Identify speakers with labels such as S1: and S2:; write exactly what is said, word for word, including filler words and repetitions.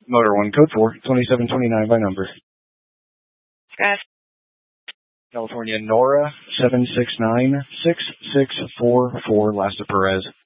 S1: Motor one, code four, twenty-seven twenty-nine by number.
S2: Scott.
S1: California, Nora, seven six nine, six six four four, Lasta Perez.